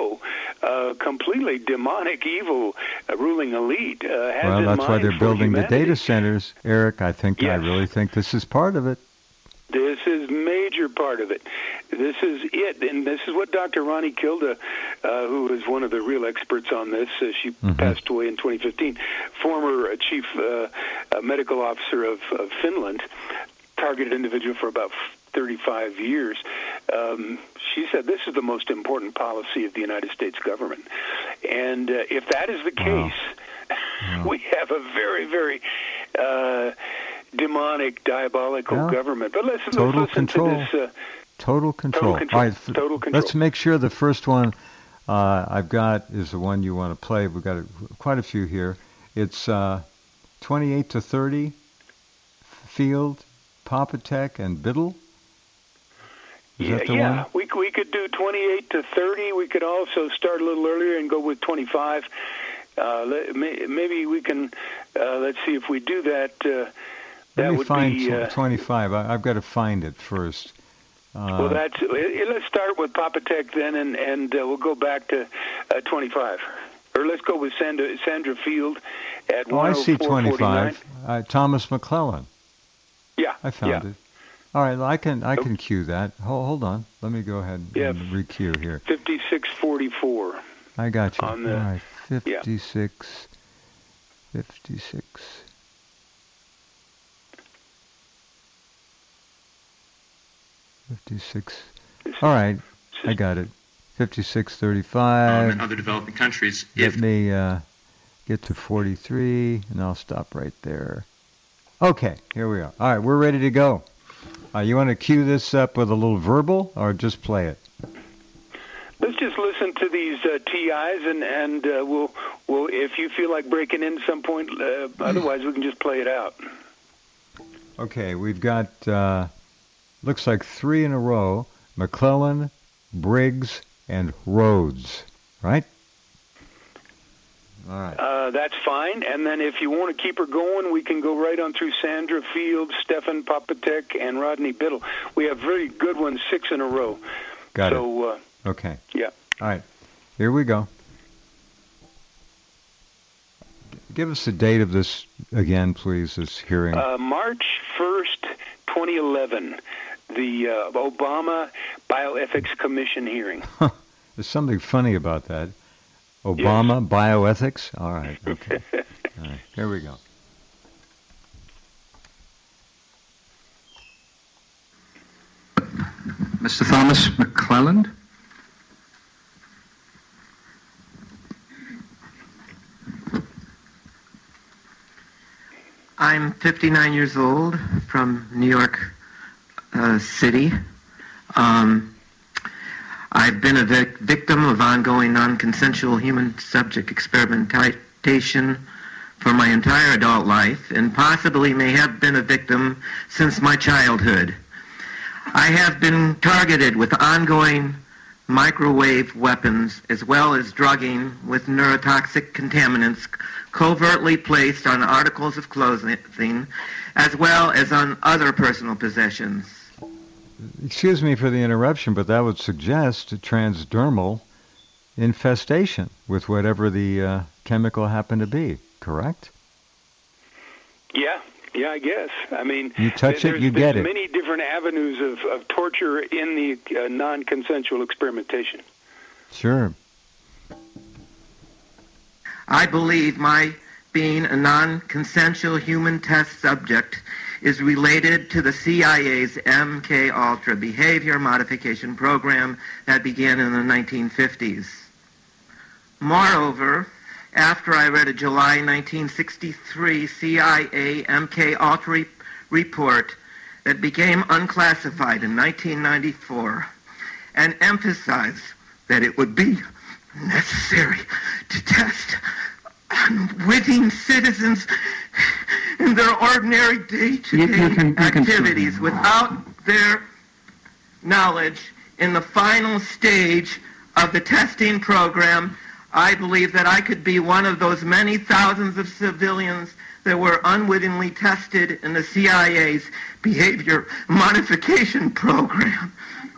know, completely demonic, evil ruling elite has well, in that's mind why they're for building humanity. the data centers, Eric. I Yes. really think this is part of it. This is major part of it. This is it, and this is what Dr. Ronnie Kilda, who is one of the real experts on this, she passed away in 2015, former chief medical officer of Finland, targeted individual for about 35 years. She said this is the most important policy of the United States government. And if that is the case, we have a very, very demonic, diabolical government. But let's listen control. to this. Total control. Total control. All right, Total control. let's make sure the first one I've got is the one you want to play. We've got quite a few here. It's 28 to 30, Field, Popotech, and Biddle. Is that the one? We could do 28 to 30. We could also start a little earlier and go with 25. Maybe we can, let's see if we do that. Let me find 25. I've got to find it first. Well, let's start with Popotech then, and we'll go back to 25. Or let's go with Sandra Field at 104.49. I see 25. Thomas McClellan. Yeah. I found it. All right, I can cue that. Hold on. Let me go ahead and re-cue here. 56:44. I got you. All right, 56. 56. All right, I got it. 56:35. In other developing countries. Let me get to 43, and I'll stop right there. Okay, here we are. All right, we're ready to go. You want to cue this up with a little verbal, or just play it? Let's just listen to these TIs, and we'll if you feel like breaking in some point. Otherwise, we can just play it out. Okay, we've got looks like 3 in a row: McClellan, Briggs, and Rhodes. Right? All right. That's fine. And then if you want to keep her going, we can go right on through Sandra Field, Stefan Popotech, and Rodney Biddle. We have very good ones, 6 in a row. Got it. Okay. Yeah. All right. Here we go. Give us the date of this again, please, this hearing. March 1st, 2011, the Obama Bioethics Commission hearing. There's something funny about that. Obama bioethics? All right, okay. All right, here we go. Mr. Thomas McClelland? I'm 59 years old from New York City. I've been a victim of ongoing non-consensual human subject experimentation for my entire adult life, and possibly may have been a victim since my childhood. I have been targeted with ongoing microwave weapons as well as drugging with neurotoxic contaminants covertly placed on articles of clothing as well as on other personal possessions. Excuse me for the interruption, but that would suggest a transdermal infestation with whatever the chemical happened to be, correct? Yeah, I guess. I mean, you touch it, you get it. There's many different avenues of torture in the non-consensual experimentation. Sure. I believe my being a non-consensual human test subject is related to the CIA's MKUltra behavior modification program that began in the 1950s. Moreover, after I read a July 1963 CIA MKUltra report that became unclassified in 1994 and emphasized that it would be necessary to test unwitting citizens in their ordinary day-to-day activities without their knowledge in the final stage of the testing program, I believe that I could be one of those many thousands of civilians that were unwittingly tested in the CIA's behavior modification program.